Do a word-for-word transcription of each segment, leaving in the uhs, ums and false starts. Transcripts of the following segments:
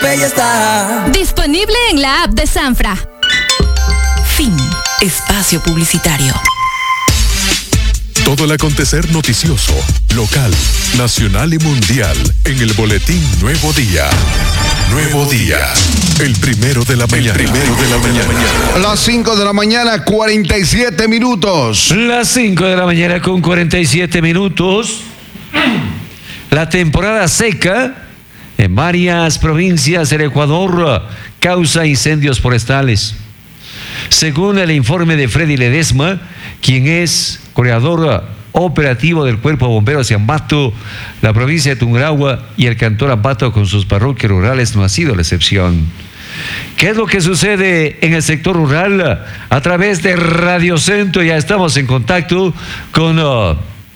tope ya está. Disponible en la app de Sanfra. Fin. Espacio publicitario. Todo el acontecer noticioso, local, nacional y mundial en el boletín Nuevo Día. Nuevo Día. El primero de la mañana. El primero de la mañana. Las cinco de la mañana, cuarenta y siete minutos. Las cinco de la mañana con cuarenta y siete minutos. La temporada seca en varias provincias del Ecuador causa incendios forestales. Según el informe de Freddy Ledesma, quien es coordinador operativo del Cuerpo de Bomberos de Ambato, la provincia de Tungurahua y el cantón Ambato con sus parroquias rurales no ha sido la excepción. ¿Qué es lo que sucede en el sector rural? A través de Radio Centro ya estamos en contacto con uh,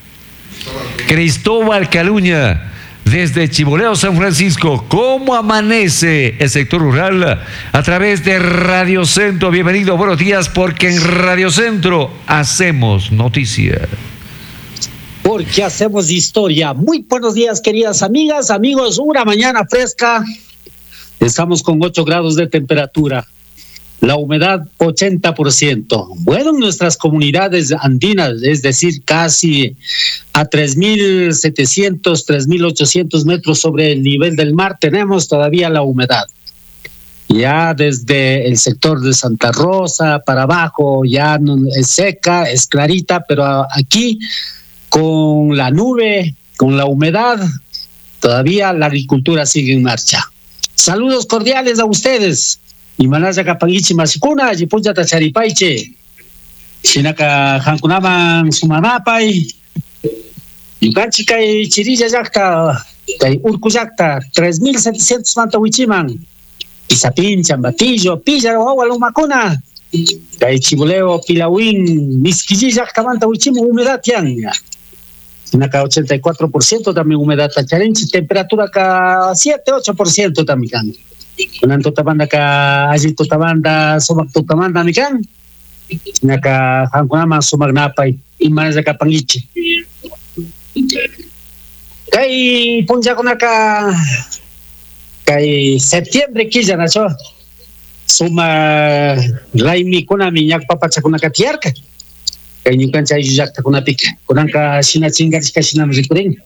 Cristóbal Caluña desde Chiboleo, San Francisco. ¿Cómo amanece el sector rural? A través de Radio Centro. Bienvenido, buenos días, porque en Radio Centro hacemos noticia. Porque hacemos historia. Muy buenos días, queridas amigas, amigos. Una mañana fresca. Estamos con ocho grados de temperatura. La humedad ochenta por ciento. Bueno, en nuestras comunidades andinas, es decir, casi a tres mil setecientos, tres mil ochocientos metros sobre el nivel del mar, tenemos todavía la humedad. Ya desde el sector de Santa Rosa para abajo ya no es seca, es clarita, pero aquí con la nube, con la humedad, todavía la agricultura sigue en marcha. Saludos cordiales a ustedes. Imanaya kapangichi masikuna, jipuja tacharipaiche. Shinaka hankunaman sumanapay. Yukanchi kay chirilla yakta, kay urku yakta, tres mil setecientos manta huichiman. Isapin, Chambatillo, Píllaro, Agualumacuna. Kay Chiboleo, Pilauín, Misquillí yakta manta huichimo, humedad yan. Shinaka ochenta y cuatro por ciento también humedad tacharenchi, temperatura ka siete, ocho por ciento también. Kunan totabanda ka ajit totabanda somak totabanda mikan naka hankunama sumagnapay imana ka pangichi kay punja kunaka kay septiembre killa nacho suma raimi kuna minyak papacha kunaka tiarka kay nyukan chay yakta kunapik kunanka shina chingarishka shina mrikurin.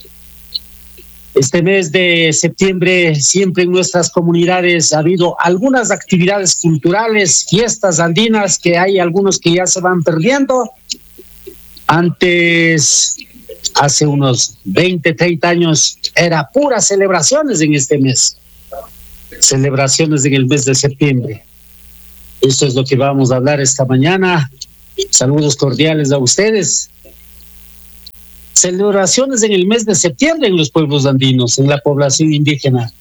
Este mes de septiembre, siempre en nuestras comunidades ha habido algunas actividades culturales, fiestas andinas, que hay algunos que ya se van perdiendo. Antes, hace unos veinte, treinta años, era puras celebraciones en este mes. Celebraciones en el mes de septiembre. Esto es lo que vamos a hablar esta mañana. Saludos cordiales a ustedes. Celebraciones en el mes de septiembre en los pueblos andinos, en la población indígena.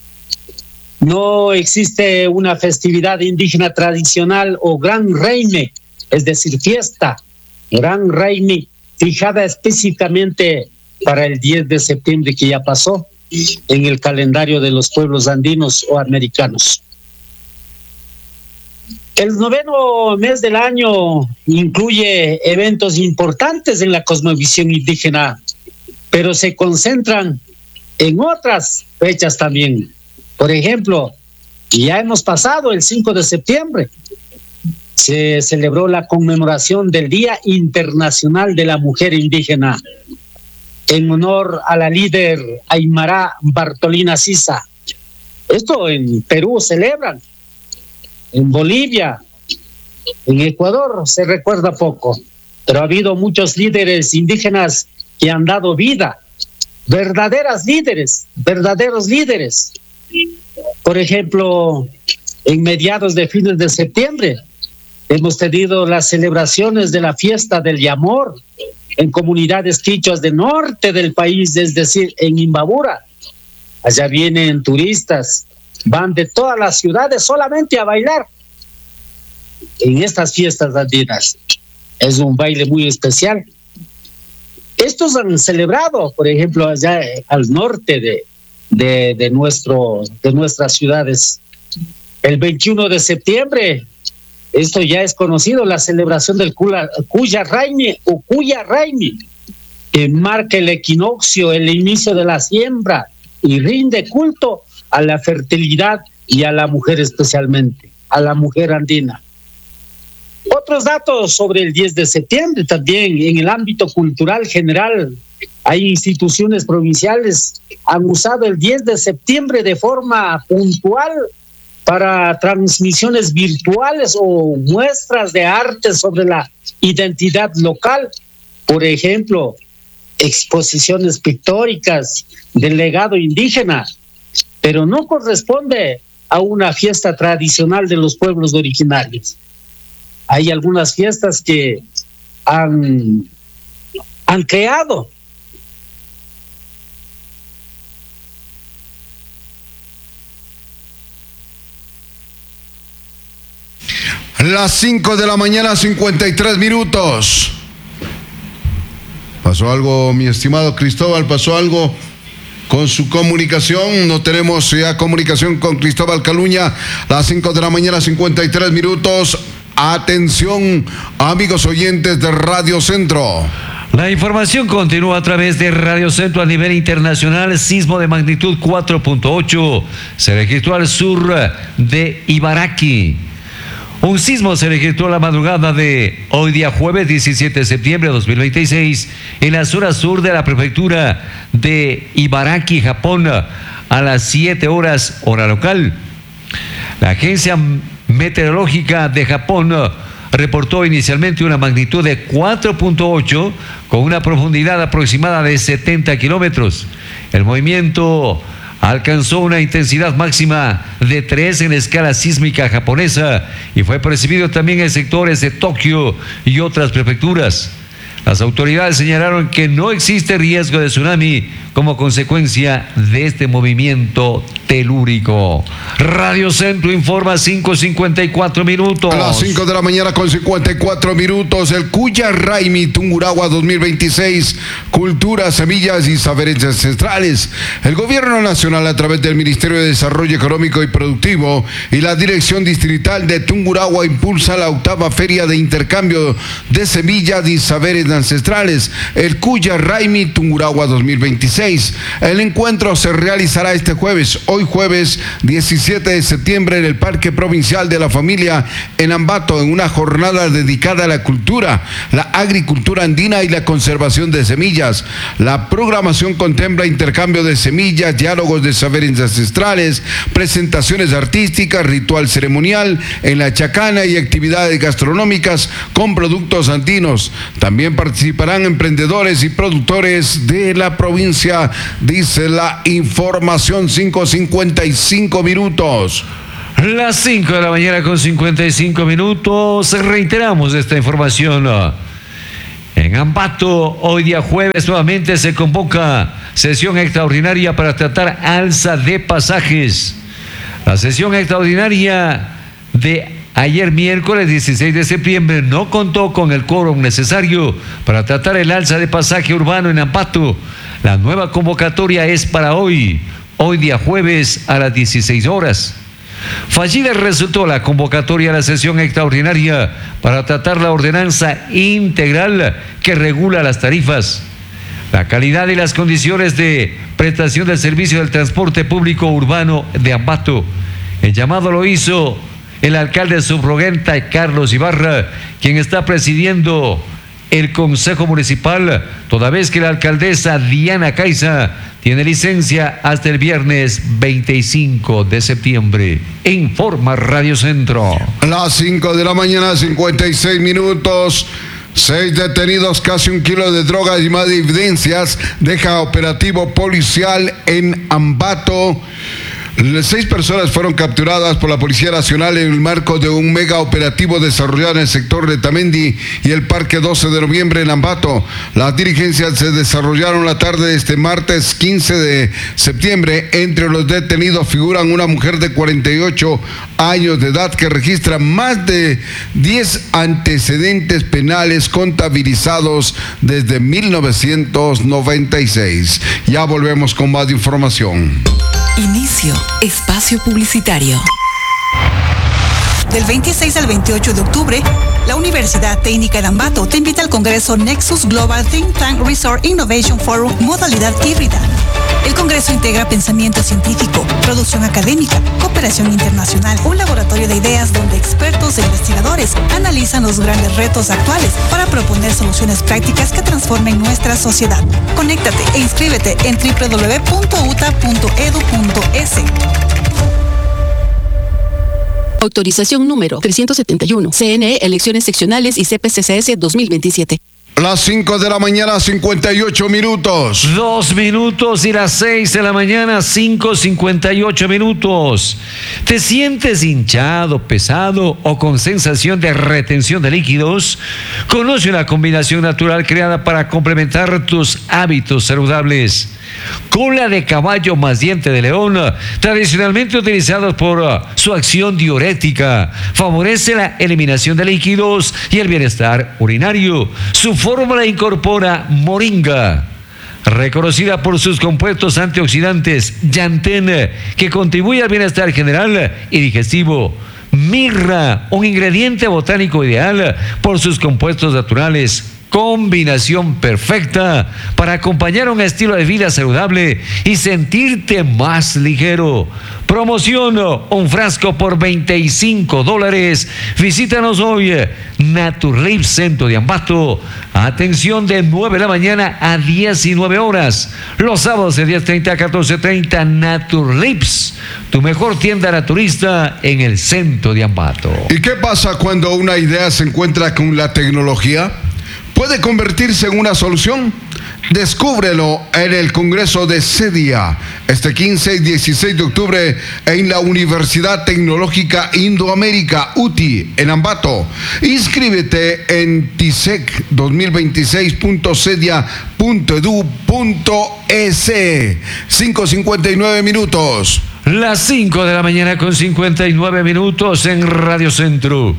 No existe una festividad indígena tradicional o gran reime, es decir, fiesta, gran reime, fijada específicamente para el diez de septiembre que ya pasó en el calendario de los pueblos andinos o americanos. El noveno mes del año incluye eventos importantes en la cosmovisión indígena, pero se concentran en otras fechas también. Por ejemplo, ya hemos pasado el cinco de septiembre. Se celebró la conmemoración del Día Internacional de la Mujer Indígena en honor a la líder Aymara Bartolina Sisa. Esto en Perú celebran. En Bolivia, en Ecuador se recuerda poco, pero ha habido muchos líderes indígenas que han dado vida, verdaderas líderes, verdaderos líderes. Por ejemplo, en mediados de fines de septiembre hemos tenido las celebraciones de la fiesta del Yamor en comunidades quichuas del norte del país, es decir, en Imbabura. Allá vienen turistas, van de todas las ciudades solamente a bailar en estas fiestas andinas. Es un baile muy especial. Estos han celebrado, por ejemplo, allá al norte de, de, de, nuestro, de nuestras ciudades. El veintiuno de septiembre, esto ya es conocido, la celebración del Cuya Raimi o Cuya Raimi, que marca el equinoccio, el inicio de la siembra y rinde culto a la fertilidad y a la mujer especialmente, a la mujer andina. Otros datos sobre el diez de septiembre también en el ámbito cultural general. Hay instituciones provinciales que han usado el diez de septiembre de forma puntual para transmisiones virtuales o muestras de arte sobre la identidad local. Por ejemplo, exposiciones pictóricas del legado indígena, pero no corresponde a una fiesta tradicional de los pueblos originarios. Hay algunas fiestas que han, han creado Las cinco de la mañana, cincuenta y tres minutos. ¿Pasó algo, mi estimado Cristóbal? ¿Pasó algo con su comunicación? No tenemos ya comunicación con Cristóbal Caluña. Las cinco de la mañana, cincuenta y tres minutos. Atención, amigos oyentes de Radio Centro. La información continúa a través de Radio Centro a nivel internacional. Sismo de magnitud cuatro punto ocho se registró al sur de Ibaraki. Un sismo se registró la madrugada de hoy día jueves diecisiete de septiembre de dos mil veintiséis en la zona sur de la prefectura de Ibaraki, Japón, a las siete horas hora local. La agencia meteorológica de Japón reportó inicialmente una magnitud de cuatro punto ocho con una profundidad aproximada de setenta kilómetros. El movimiento alcanzó una intensidad máxima de tres en la escala sísmica japonesa y fue percibido también en sectores de Tokio y otras prefecturas. Las autoridades señalaron que no existe riesgo de tsunami como consecuencia de este movimiento telúrico. Radio Centro informa cinco cincuenta y cuatro minutos. A las cinco de la mañana con cincuenta y cuatro minutos, el Cuya Raimi Tungurahua dos mil veintiséis, Cultura, Semillas y Saberes Ancestrales. El Gobierno Nacional, a través del Ministerio de Desarrollo Económico y Productivo y la Dirección Distrital de Tungurahua, impulsa la octava Feria de Intercambio de Semillas y Saberes Ancestrales, el Cuya Raimi Tungurahua dos mil veintiséis. El encuentro se realizará este jueves, hoy jueves diecisiete de septiembre, en el Parque Provincial de la Familia en Ambato, en una jornada dedicada a la cultura, la agricultura andina y la conservación de semillas. La programación contempla intercambio de semillas, diálogos de saberes ancestrales, presentaciones artísticas, ritual ceremonial en la chacana y actividades gastronómicas con productos andinos. También participarán emprendedores y productores de la provincia, dice la información. Cinco cincuenta y cinco minutos. Las cinco de la mañana con cincuenta y cinco minutos. Reiteramos esta información. En Ambato, hoy día jueves, nuevamente se convoca sesión extraordinaria para tratar alza de pasajes. La sesión extraordinaria de ayer miércoles dieciséis de septiembre no contó con el quórum necesario para tratar el alza de pasaje urbano en Ambato. La nueva convocatoria es para hoy, hoy día jueves a las dieciséis horas. Fallida resultó la convocatoria a la sesión extraordinaria para tratar la ordenanza integral que regula las tarifas, la calidad y las condiciones de prestación del servicio del transporte público urbano de Ambato. El llamado lo hizo el alcalde subrogante Carlos Ibarra, quien está presidiendo el Consejo Municipal, toda vez que la alcaldesa Diana Caiza tiene licencia hasta el viernes veinticinco de septiembre. Informa Radio Centro. A las cinco de la mañana, cincuenta y seis minutos. Seis detenidos, casi un kilo de drogas y más de evidencias, deja operativo policial en Ambato. Seis personas fueron capturadas por la Policía Nacional en el marco de un mega operativo desarrollado en el sector de Tamendi y el Parque doce de noviembre en Ambato. Las diligencias se desarrollaron la tarde de este martes quince de septiembre. Entre los detenidos figuran una mujer de cuarenta y ocho años de edad que registra más de diez antecedentes penales contabilizados desde mil novecientos noventa y seis. Ya volvemos con más información. Inicio espacio publicitario. Del veintiséis al veintiocho de octubre, La Universidad Técnica de Ambato te invita al Congreso Nexus Global Think Tank Resort Innovation Forum modalidad híbrida. El Congreso integra pensamiento científico, producción académica, cooperación internacional, un laboratorio de ideas donde expertos e investigadores analizan los grandes retos actuales para proponer soluciones prácticas que transformen nuestra sociedad. Conéctate e inscríbete en doble u doble u doble u punto u t a punto e d u punto e s. Autorización número trescientos setenta y uno. C N E, elecciones seccionales y C P C C S dos mil veintisiete. Las cinco de la mañana, cincuenta y ocho minutos. Dos minutos y las seis de la mañana, cinco cincuenta y ocho minutos. ¿Te sientes hinchado, pesado o con sensación de retención de líquidos? Conoce una combinación natural creada para complementar tus hábitos saludables. Cola de caballo más diente de león, tradicionalmente utilizados por uh, su acción diurética, favorece la eliminación de líquidos y el bienestar urinario. Su fórmula incorpora moringa, reconocida por sus compuestos antioxidantes, llantén, que contribuye al bienestar general y digestivo. Mirra, un ingrediente botánico ideal por sus compuestos naturales. Combinación perfecta para acompañar un estilo de vida saludable y sentirte más ligero. Promoción, un frasco por veinticinco dólares. Visítanos hoy, Naturlips Centro de Ambato. Atención de nueve de la mañana a diecinueve horas. Los sábados de diez treinta a catorce treinta, Naturlips, tu mejor tienda naturista en el centro de Ambato. ¿Y qué pasa cuando una idea se encuentra con la tecnología? ¿Puede convertirse en una solución? Descúbrelo en el Congreso de CEDIA este quince y dieciséis de octubre en la Universidad Tecnológica Indoamérica, U T I, en Ambato. Inscríbete en tisec dos mil veintiséis punto cedia punto edu punto es. cinco cincuenta y nueve minutos. Las cinco de la mañana con cincuenta y nueve minutos en Radio Centro.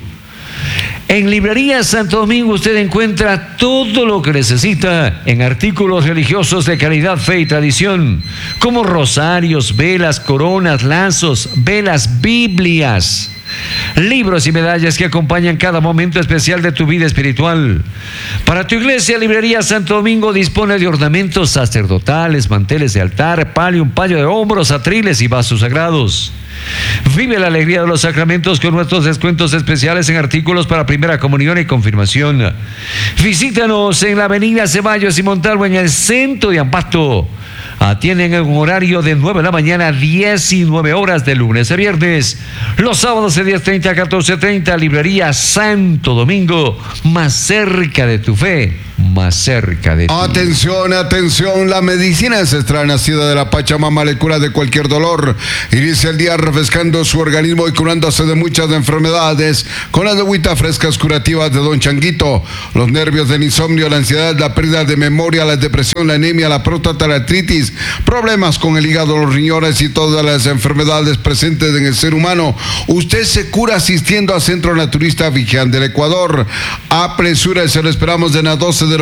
En Librería Santo Domingo usted encuentra todo lo que necesita en artículos religiosos de calidad, fe y tradición, como rosarios, velas, coronas, lazos, velas, Biblias, libros y medallas que acompañan cada momento especial de tu vida espiritual. Para tu iglesia, Librería Santo Domingo dispone de ornamentos sacerdotales, manteles de altar, palio, un paño de hombros, atriles y vasos sagrados. Vive la alegría de los sacramentos con nuestros descuentos especiales en artículos para primera comunión y confirmación. Visítanos en la avenida Ceballos y Montalvo en el centro de Ambato. Atienden en un horario de nueve de la mañana a diecinueve horas de lunes a viernes. Los sábados de diez treinta a catorce treinta, Librería Santo Domingo, más cerca de tu fe, más cerca de ti. Atención, atención, la medicina ancestral nacida de la Pachamama le cura de cualquier dolor. Inicia el día refrescando su organismo y curándose de muchas enfermedades con las agüitas frescas curativas de Don Changuito. Los nervios del insomnio, la ansiedad, la pérdida de memoria, la depresión, la anemia, la próstata, la artritis, problemas con el hígado, los riñones y todas las enfermedades presentes en el ser humano. Usted se cura asistiendo a Centro Naturista Vigian del Ecuador. Apresúrese, lo esperamos de las doce de